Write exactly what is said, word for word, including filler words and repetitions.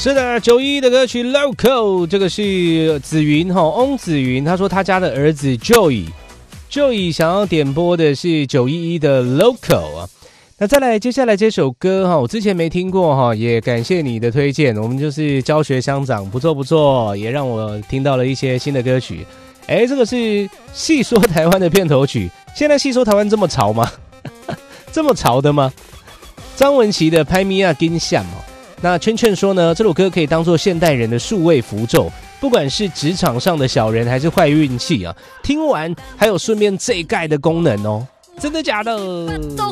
是的，九一的歌曲 Local， 这个是子云哈，翁子云，他说他家的儿子 Joey Joey 想要点播的是九一一的 Local 啊。那再来，接下来这首歌哈，我之前没听过哈，也感谢你的推荐，我们就是教学相长，不错不错，也让我听到了一些新的歌曲。哎，这个是细说台湾的片头曲，现在细说台湾这么潮吗？这么潮的吗？张文琪的《拍咪啊金像》哦。那圈圈说呢，这首歌可以当作现代人的数位符咒，不管是职场上的小人还是坏运气啊，听完还有顺便这盖的功能哦，真的假的？ 都